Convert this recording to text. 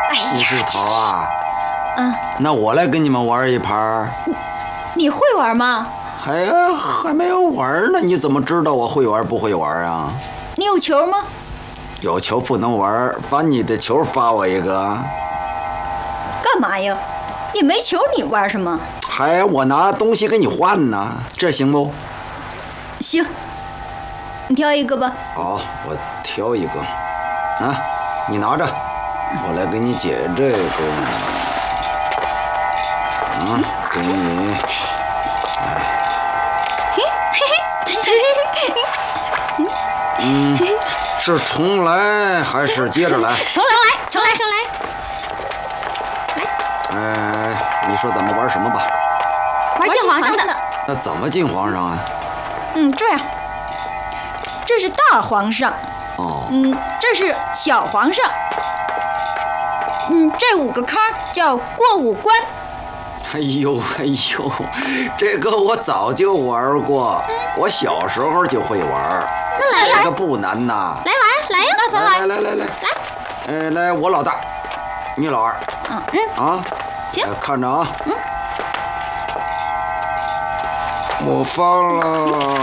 你是桃啊？ 嗯， 那我来跟你们玩一盘。 你会玩吗？ 哎呀，还没有玩呢，你怎么知道我会玩不会玩啊？ 你有球吗？ 有球不能玩，把你的球发我一个。 干嘛呀？你没球你玩什么？ 哎，我拿东西跟你换呢，这行不？ 行，你挑一个吧。 好，我挑一个。啊，你拿着，我来给你解这个。啊，给你。是重来还是接着来？ 重来。 你说咱们玩什么吧？ 玩敬皇上的。 那怎么敬皇上啊？ 这样，这是大皇上。 哦。 这是小皇上。这5个坎叫过5关。 哎呦，这个我早就玩过，我小时候就会玩。 那来这个不难呐。 来玩，来呀，那咱玩。 来。来，我老大，你老二。啊， 行， 看着啊。我发了。